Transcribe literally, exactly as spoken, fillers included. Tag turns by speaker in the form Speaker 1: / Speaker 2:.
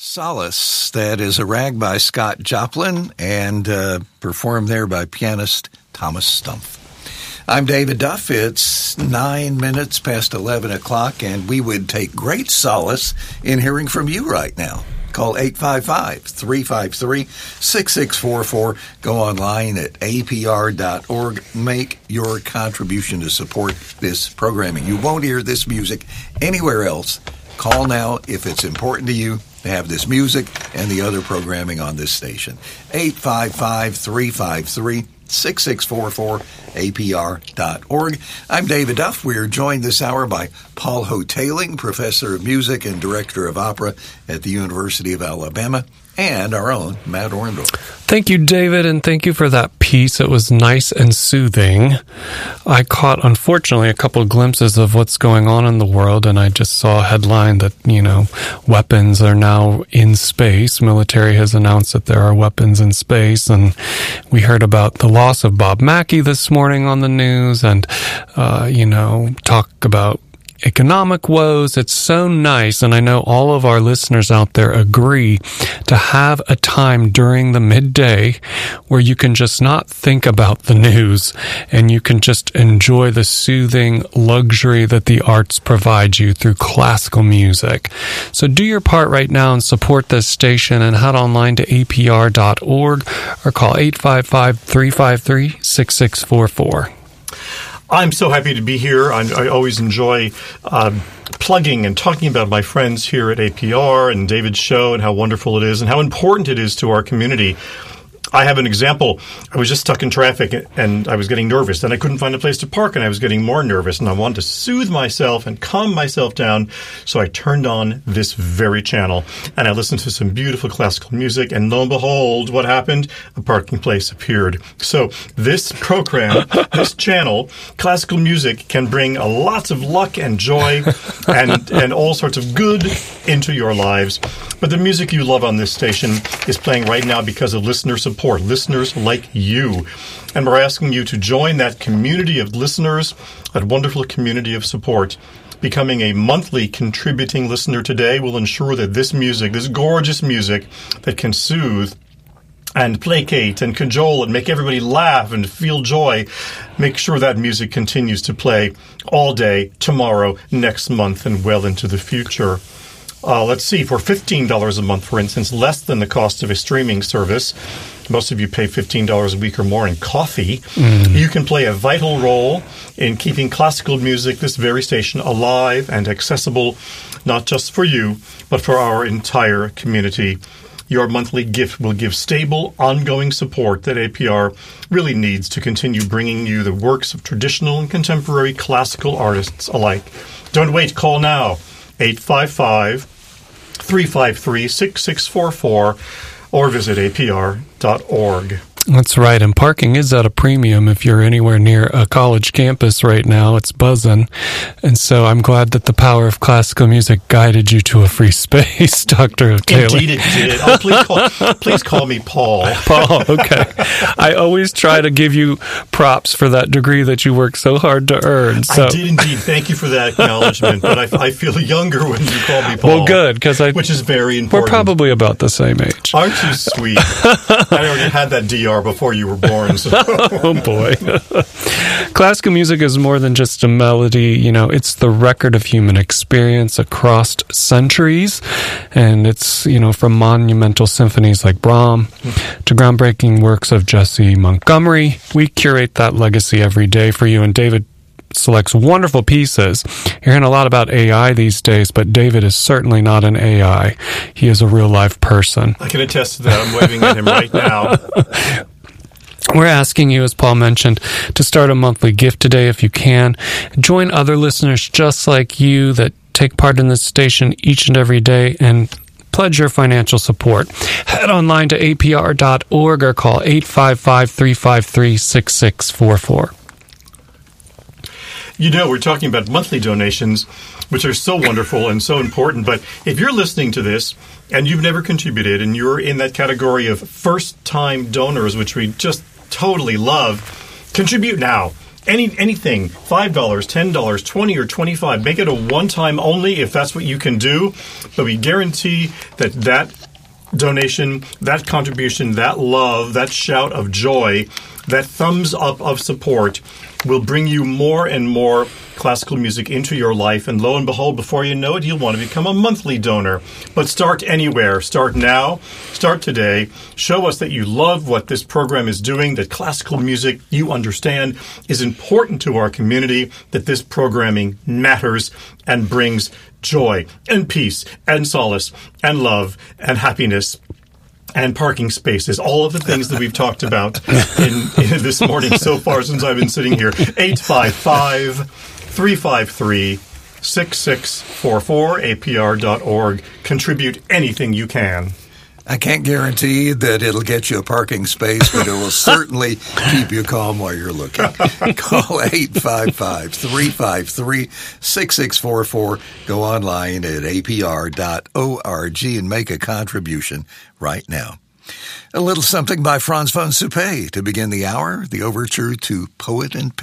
Speaker 1: Solace, that is a rag by Scott Joplin and uh, performed there by pianist Thomas Stumpf. I'm David Duff. It's nine minutes past eleven o'clock, and we would take great solace in hearing from you right now. Call eight five five, three five three, six six four four. Go online at A P R dot org. Make your contribution to support this programming. You won't hear this music anywhere else. Call now if it's important to you to have this music and the other programming on this station. eight five five, three five three, six six four four, A P R dot org. I'm David Duff. We're joined this hour by Paul Hotaling, Professor of Music and Director of Opera at the University of Alabama, and our own Matt Orndorff.
Speaker 2: Thank you, David, and thank you for that piece. It was nice and soothing. I caught, unfortunately, a couple of glimpses of what's going on in the world, and I just saw a headline that, you know, weapons are now in space. Military has announced that there are weapons in space, and we heard about the loss of Bob Mackey this morning on the news, and, uh, you know, talk about economic woes. It's so nice, and I know all of our listeners out there agree, to have a time during the midday where you can just not think about the news and you can just enjoy the soothing luxury that the arts provide you through classical music. So do your part right now and support this station, and head online to A P R dot org or call eight five five, three five three, six six four four.
Speaker 3: I'm so happy to be here. I, I always enjoy um, plugging and talking about my friends here at A P R and David's show and how wonderful it is and how important it is to our community. I have an example. I was just stuck in traffic and I was getting nervous. Then I couldn't find a place to park and I was getting more nervous. And I wanted to soothe myself and calm myself down. So I turned on this very channel and I listened to some beautiful classical music. And lo and behold, what happened? A parking place appeared. So this program, this channel, classical music, can bring a lots of luck and joy and, and all sorts of good into your lives. But the music you love on this station is playing right now because of listener support. Listeners like you. And we're asking you to join that community of listeners, that wonderful community of support. Becoming a monthly contributing listener today will ensure that this music, this gorgeous music that can soothe and placate and cajole and make everybody laugh and feel joy, make sure that music continues to play all day, tomorrow, next month, and well into the future. Uh, let's see, for fifteen dollars a month, for instance, less than the cost of a streaming service, most of you pay fifteen dollars a week or more in coffee, mm. you can play a vital role in keeping classical music, this very station, alive and accessible, not just for you, but for our entire community. Your monthly gift will give stable, ongoing support that A P R really needs to continue bringing you the works of traditional and contemporary classical artists alike. Don't wait, call now. eight five five, three five three, six six four four or visit A P R dot org.
Speaker 2: That's right, and parking is at a premium if you're anywhere near a college campus right now. It's buzzing, and so I'm glad that the power of classical music guided you to a free space, Doctor Taylor.
Speaker 3: Indeed it did. Oh, please call, please call me Paul.
Speaker 2: Paul, okay. I always try to give you props for that degree that you worked so hard to earn. So.
Speaker 3: I did indeed. Thank you for that acknowledgement, but I, I feel younger when you call me Paul.
Speaker 2: Well, good, because I...
Speaker 3: Which is very important.
Speaker 2: We're probably about the same age.
Speaker 3: Aren't you sweet? I already had that D R before you were born. So.
Speaker 2: Oh, boy. Classical music is more than just a melody. You know, it's the record of human experience across centuries. And it's, you know, from monumental symphonies like Brahms mm-hmm. to groundbreaking works of Jesse Montgomery. We curate that legacy every day for you. And David selects wonderful pieces. You're hearing a lot about A I these days, but David is certainly not an A I. He is a real live person.
Speaker 3: I can attest to that. I'm waving at him right now.
Speaker 2: We're asking you, as Paul mentioned, to start a monthly gift today if you can. Join other listeners just like you that take part in this station each and every day and pledge your financial support. Head online to A P R dot org or call eight five five, three five three, six six four four.
Speaker 3: You know, we're talking about monthly donations, which are so wonderful and so important. But if you're listening to this and you've never contributed and you're in that category of first-time donors, which we just totally love, contribute now. Any anything, five dollars, ten dollars, twenty dollars, or twenty-five dollars. Make it a one-time only if that's what you can do. But we guarantee that that donation, that contribution, that love, that shout of joy, that thumbs up of support will bring you more and more classical music into your life. And lo and behold, before you know it, you'll want to become a monthly donor. But start anywhere. Start now. Start today. Show us that you love what this program is doing, that classical music, you understand, is important to our community, that this programming matters and brings joy and peace and solace and love and happiness and parking spaces, all of the things that we've talked about in, in this morning so far since I've been sitting here. eight five five, three five three, six six four four, A P R dot org. Contribute anything you can.
Speaker 1: I can't guarantee that it'll get you a parking space, but it will certainly keep you calm while you're looking. Call eight five five, three five three, six six four four. Go online at A P R dot org and make a contribution right now. A little something by Franz von Suppé to begin the hour, the overture to Poet and